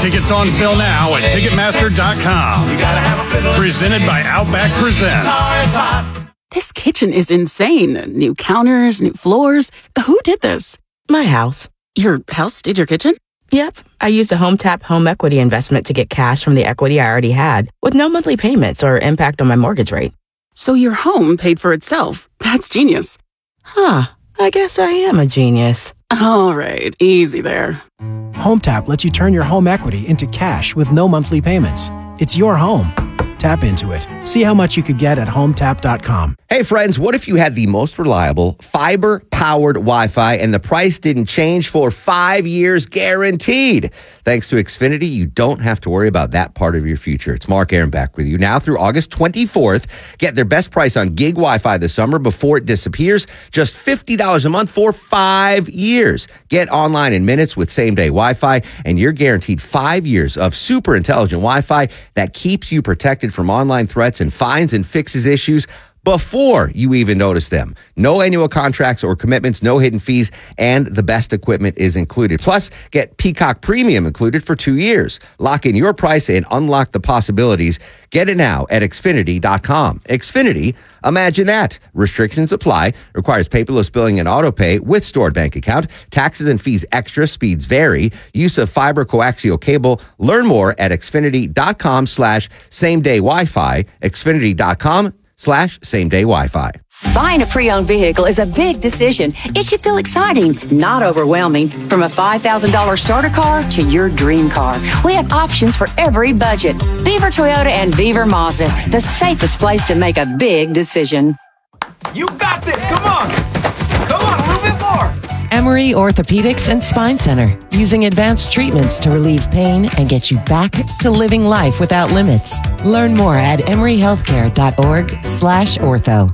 Tickets on sale now at Ticketmaster.com. Presented by Outback Presents. This kitchen is insane. New counters, new floors. Who did this? My house. Your house did your kitchen? Yep. I used a HomeTap home equity investment to get cash from the equity I already had, with no monthly payments or impact on my mortgage rate. So your home paid for itself. That's genius. Huh. I guess I am a genius. All right. Easy there. HomeTap lets you turn your home equity into cash with no monthly payments. It's your home. Tap into it. See how much you could get at HomeTap.com. Hey, friends, what if you had the most reliable, fiber-powered Wi-Fi and the price didn't change for 5 years guaranteed? Thanks to Xfinity, you don't have to worry about that part of your future. It's Mark Aaron back with you. Now through August 24th, get their best price on gig Wi-Fi this summer before it disappears. Just $50 a month for 5 years. Get online in minutes with same-day Wi-Fi, and you're guaranteed 5 years of super intelligent Wi-Fi that keeps you protected from online threats and finds and fixes issues before you even notice them. No annual contracts or commitments, no hidden fees, and the best equipment is included. Plus, get Peacock Premium included for 2 years. Lock in your price and unlock the possibilities. Get it now at Xfinity.com. Xfinity, imagine that. Restrictions apply. Requires paperless billing and auto pay with stored bank account. Taxes and fees extra. Speeds vary. Use of fiber coaxial cable. Learn more at Xfinity.com/same-day Wi-Fi. Xfinity.com/same-day Wi-Fi. Buying a pre-owned vehicle is a big decision. It should feel exciting, not overwhelming. From a $5,000 starter car to your dream car, we have options for every budget. Beaver Toyota and Beaver Mazda, the safest place to make a big decision. You got this. Come on. Come on, a little bit more. Emory Orthopedics and Spine Center, using advanced treatments to relieve pain and get you back to living life without limits. Learn more at emoryhealthcare.org/ortho.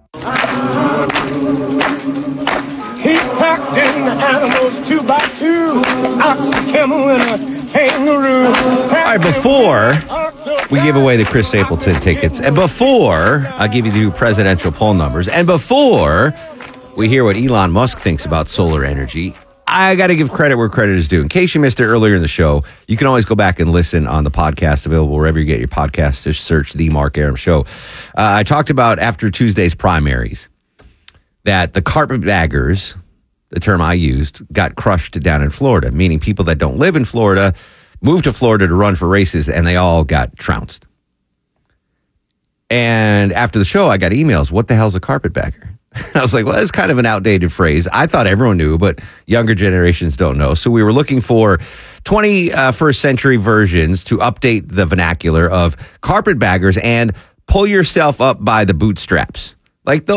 He packed in the animals 2 by 2, ox, a camel, and a kangaroo. All right, before we give away the Chris Stapleton tickets, and before I give you the new presidential poll numbers, and before we hear what Elon Musk thinks about solar energy, I got to give credit where credit is due. In case you missed it earlier in the show, you can always go back and listen on the podcast available wherever you get your podcasts. Just search The Mark Arum Show. I talked about after Tuesday's primaries that the carpetbaggers, the term I used, got crushed down in Florida, meaning people that don't live in Florida moved to Florida to run for races, and they all got trounced. And after the show, I got emails, what the hell's a carpetbagger? I was like, well, that's kind of an outdated phrase. I thought everyone knew, but younger generations don't know. So we were looking for 21st century versions to update the vernacular of carpetbaggers and pull yourself up by the bootstraps. Like,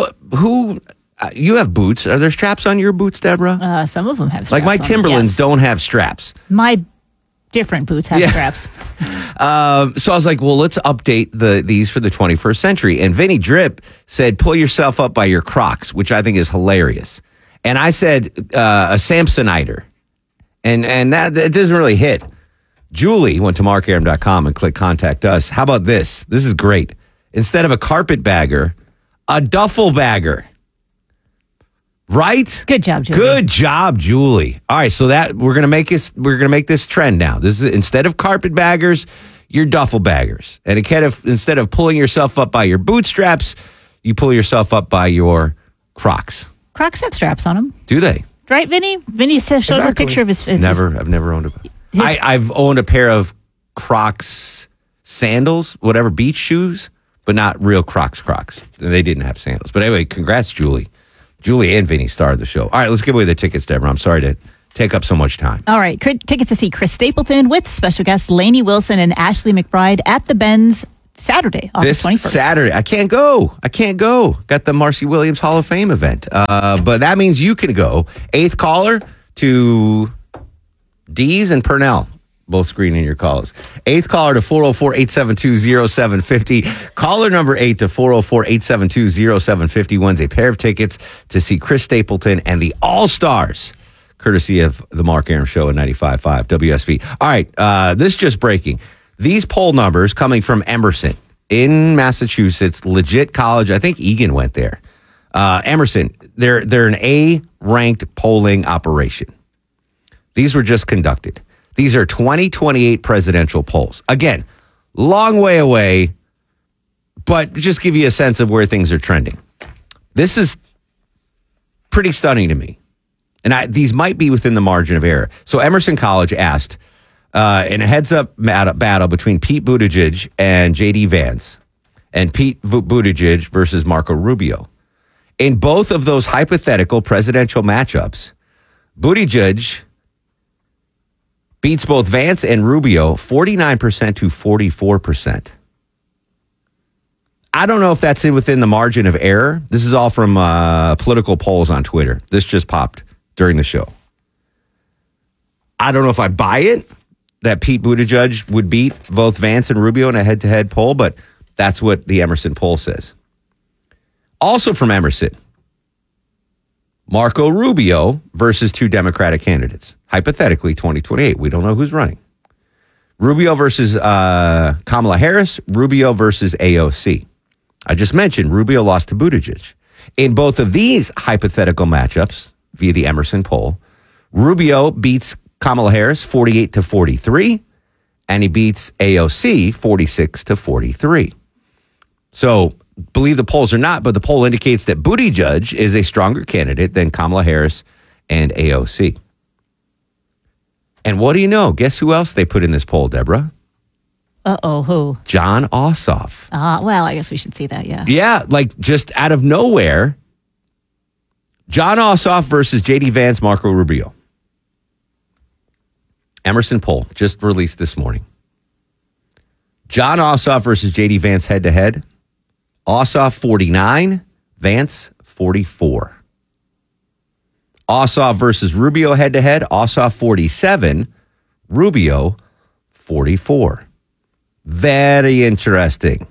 you have boots. Are there straps on your boots, Deborah? Some of them have straps. Like my Timberlands don't have straps. My different boots have straps. So I was like, well, let's update these for the 21st century. And Vinny Drip said, pull yourself up by your Crocs, which I think is hilarious. And I said, a Samsoniter. And that it doesn't really hit. Julie went to markaram.com and clicked contact us. How about this? This is great. Instead of a carpetbagger, a duffel bagger. Right? Good job, Julie. Good job, Julie. All right, so that we're gonna make this trend now. This is instead of carpetbaggers, you're duffel baggers. And instead of pulling yourself up by your bootstraps, you pull yourself up by your Crocs. Crocs have straps on them. Do they? Right, Vinny? Vinny showed a picture of his. I've never owned a. I've owned a pair of Crocs sandals, whatever, beach shoes, but not real Crocs. And they didn't have sandals. But anyway, congrats, Julie. Julie and Vinny starred the show. All right, let's give away the tickets, Deborah. I'm sorry to take up so much time. All right, tickets to see Chris Stapleton with special guests Lainey Wilson and Ashley McBride at the Benz Saturday, August 21st. This Saturday. I can't go. Got the Marcy Williams Hall of Fame event. But that means you can go. 8th caller to Dees and Purnell. Both screening your calls. 8th caller to 404-872-0750. Caller number 8 to 404-872-0750 wins a pair of tickets to see Chris Stapleton and the All-Stars, courtesy of the Mark Arum Show at 95.5 WSB. All right, this is just breaking. These poll numbers coming from Emerson in Massachusetts, legit college. I think Egan went there. Emerson, they're an A-ranked polling operation. These were just conducted. These are 2028 presidential polls. Again, long way away, but just give you a sense of where things are trending. This is pretty stunning to me. And these might be within the margin of error. So Emerson College asked, in a heads-up battle between Pete Buttigieg and J.D. Vance, and Pete Buttigieg versus Marco Rubio. In both of those hypothetical presidential matchups, Buttigieg beats both Vance and Rubio 49% to 44%. I don't know if that's within the margin of error. This is all from political polls on Twitter. This just popped during the show. I don't know if I buy it that Pete Buttigieg would beat both Vance and Rubio in a head-to-head poll, but that's what the Emerson poll says. Also from Emerson, Marco Rubio versus two Democratic candidates. Hypothetically, 2028. We don't know who's running. Rubio versus Kamala Harris. Rubio versus AOC. I just mentioned Rubio lost to Buttigieg. In both of these hypothetical matchups, via the Emerson poll, Rubio beats Kamala Harris 48 to 43, and he beats AOC 46 to 43. So, believe the polls or not, but the poll indicates that Buttigieg is a stronger candidate than Kamala Harris and AOC. And what do you know? Guess who else they put in this poll, Deborah? Uh-oh, who? John Ossoff. Well, I guess we should see that, yeah. Yeah, like just out of nowhere, John Ossoff versus J.D. Vance, Marco Rubio. Emerson poll just released this morning. John Ossoff versus J.D. Vance head-to-head. Ossoff 49, Vance 44. Ossoff versus Rubio head-to-head. Ossoff 47, Rubio 44. Very interesting.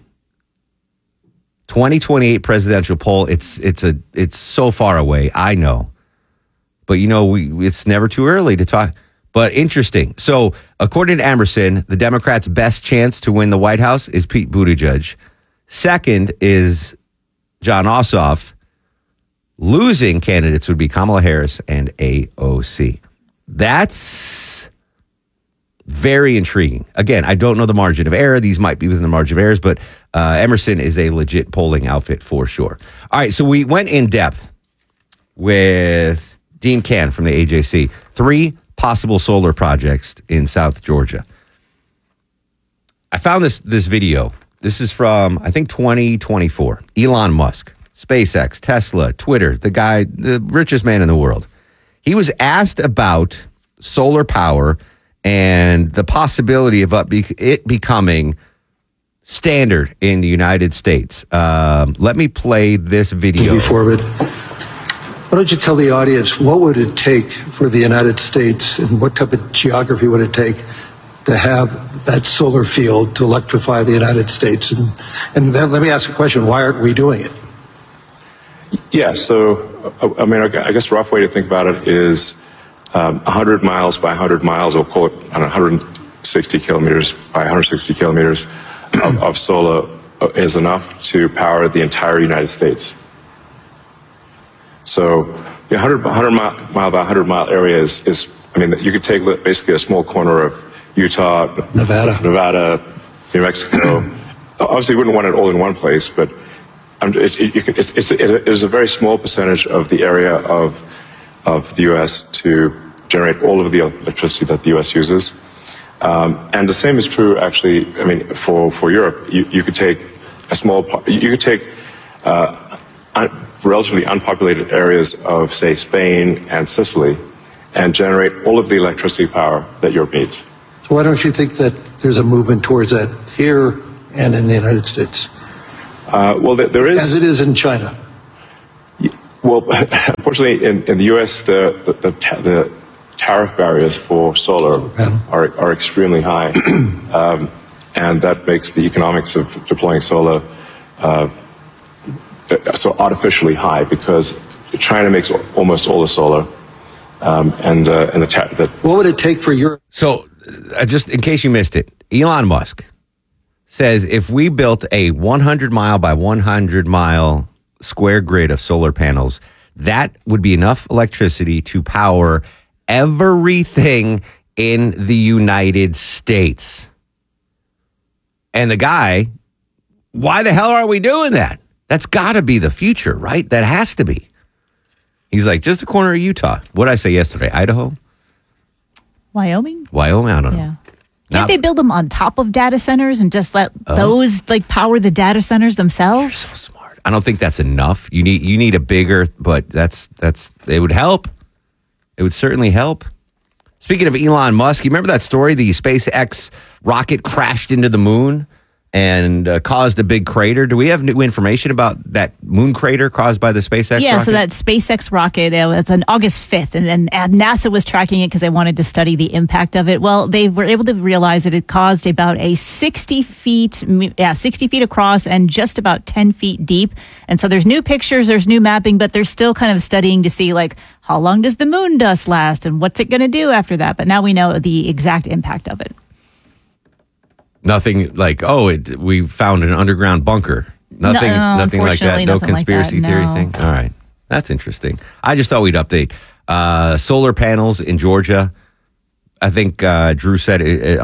2028 presidential poll. It's so far away. I know, but it's never too early to talk. But interesting. So, according to Emerson, the Democrats' best chance to win the White House is Pete Buttigieg. Second is John Ossoff. Losing candidates would be Kamala Harris and AOC. That's very intriguing. Again, I don't know the margin of error. These might be within the margin of errors, but Emerson is a legit polling outfit for sure. All right, so we went in depth with Dean Can from the AJC. 3 possible solar projects in South Georgia. I found this video. This is from, I think, 2024. Elon Musk, SpaceX, Tesla, Twitter, the richest man in the world. He was asked about solar power and the possibility of it becoming standard in the United States. Let me play this video. Why don't you tell the audience what would it take for the United States and what type of geography would it take to have that solar field to electrify the United States? And then let me ask a question, why aren't we doing it? Yeah, so, I guess a rough way to think about it is 100 miles by 100 miles, or call it 160 kilometers by 160 kilometers of solar is enough to power the entire United States. So the 100 mile by 100 mile area is you could take basically a small corner of Utah, Nevada, New Mexico. Obviously, you wouldn't want it all in one place, but it is a very small percentage of the area of the U.S. to generate all of the electricity that the U.S. uses. And the same is true, actually, for Europe. You could take relatively unpopulated areas of, say, Spain and Sicily and generate all of the electricity power that Europe needs. So why don't you think that there's a movement towards that here and in the United States? Well, there is. As it is in China. Well, unfortunately, in the U.S., the tariff barriers for solar are extremely high. And that makes the economics of deploying solar so artificially high, because China makes almost all the solar, what would it take for Europe? So, just in case you missed it, Elon Musk says if we built a 100 mile by 100 mile square grid of solar panels, that would be enough electricity to power everything in the United States. And the guy, why the hell are we doing that? That's got to be the future, right? That has to be. He's like, just the corner of Utah. What did I say yesterday? Idaho? Wyoming? I don't know. Yeah. Can't they build them on top of data centers and just let those power the data centers themselves? So smart. I don't think that's enough. You need a bigger, but it would help. It would certainly help. Speaking of Elon Musk, you remember that story? The SpaceX rocket crashed into the moon and caused a big crater. Do we have new information about that moon crater caused by the SpaceX rocket? Yeah, so that SpaceX rocket, it was on August 5th, and NASA was tracking it because they wanted to study the impact of it. Well, they were able to realize that it caused about a 60 feet across and just about 10 feet deep. And so there's new pictures, there's new mapping, but they're still kind of studying to see, how long does the moon dust last and what's it going to do after that? But now we know the exact impact of it. Nothing we found an underground bunker. Nothing like that. No conspiracy theory thing. All right. That's interesting. I just thought we'd update. Solar panels in Georgia. I think Drew said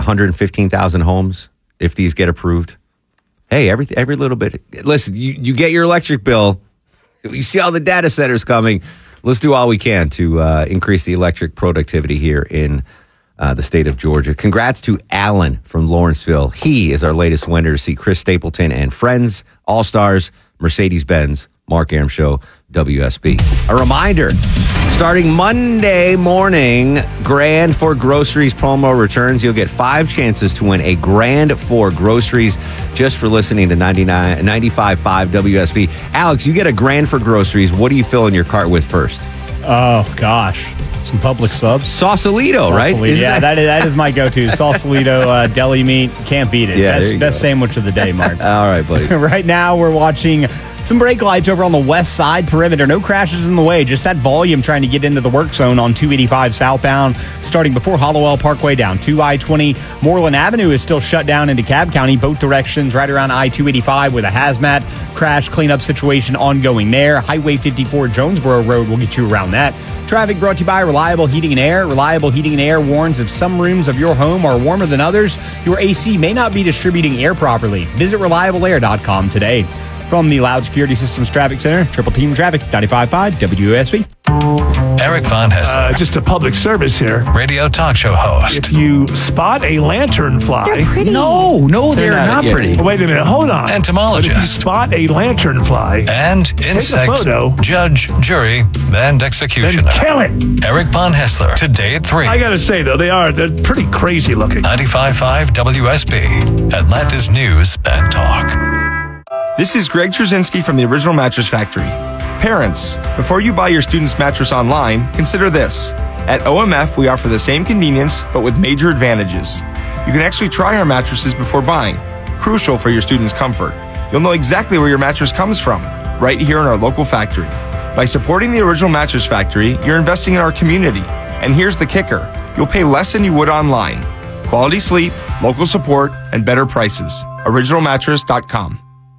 115,000 homes if these get approved. Hey, every little bit. Listen, you get your electric bill. You see all the data centers coming. Let's do all we can to increase the electric productivity here in the state of Georgia. Congrats to Alan from Lawrenceville. He is our latest winner to see Chris Stapleton and Friends, All-Stars, Mercedes-Benz, Mark Arum Show, WSB. A reminder, starting Monday morning, Grand for Groceries promo returns. You'll get 5 chances to win a Grand for Groceries just for listening to 95.5 WSB. Alex, you get a Grand for Groceries. What do you fill in your cart with first? Oh, gosh. Some Publix subs. Sausalito, right? Yeah, that is my go-to. Sausalito, deli meat. Can't beat it. Yeah, best sandwich of the day, Mark. All right, buddy. Right now, we're watching some brake lights over on the west side perimeter. No crashes in the way. Just that volume trying to get into the work zone on 285 southbound, starting before Hollowell Parkway down to I-20. Moreland Avenue is still shut down into Cobb County, both directions, right around I-285 with a hazmat crash cleanup situation ongoing there. Highway 54 Jonesboro Road will get you around that. Traffic brought to you by Reliable Heating and Air. Reliable Heating and Air warns if some rooms of your home are warmer than others, your AC may not be distributing air properly. Visit ReliableAir.com today. From the Loud Security Systems Traffic Center, Triple Team Traffic, 95.5 WSB. Eric Von Hessler. Just a public service here. Radio talk show host. If you spot a lanternfly. They're pretty. No, they're not pretty. Oh, wait a minute, hold on. Entomologist. But if you spot a lanternfly. And insect. Take a photo. Judge, jury, and executioner. Then kill it. Eric Von Hessler. Today at 3. I gotta say, though, they're pretty crazy looking. 95.5 WSB. Atlanta's News and Talk. This is Greg Trzynski from the Original Mattress Factory. Parents, before you buy your student's mattress online, consider this. At OMF, we offer the same convenience, but with major advantages. You can actually try our mattresses before buying, crucial for your student's comfort. You'll know exactly where your mattress comes from, right here in our local factory. By supporting the Original Mattress Factory, you're investing in our community. And here's the kicker. You'll pay less than you would online. Quality sleep, local support, and better prices. OriginalMattress.com.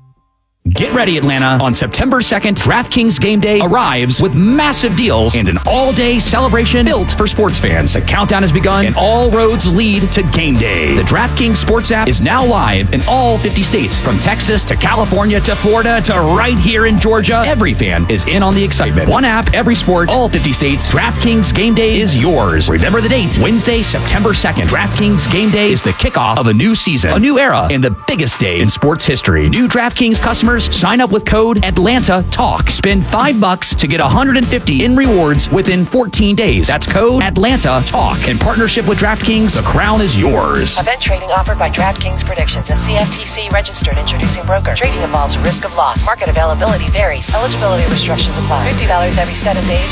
Get ready, Atlanta. On September 2nd, DraftKings Game Day arrives with massive deals and an all-day celebration built for sports fans. The countdown has begun and all roads lead to Game Day. The DraftKings Sports app is now live in all 50 states, from Texas to California to Florida to right here in Georgia. Every fan is in on the excitement. One app, every sport, all 50 states. DraftKings Game Day is yours. Remember the date, Wednesday, September 2nd. DraftKings Game Day is the kickoff of a new season, a new era, and the biggest day in sports history. New DraftKings customers sign up with code ATLANTA-TALK. Spend $5 to get $150 in rewards within 14 days. That's code ATLANTA-TALK. In partnership with DraftKings, the crown is yours. Event trading offered by DraftKings Predictions, a CFTC registered introducing broker. Trading involves risk of loss. Market availability varies. Eligibility restrictions apply. $50 every 7 days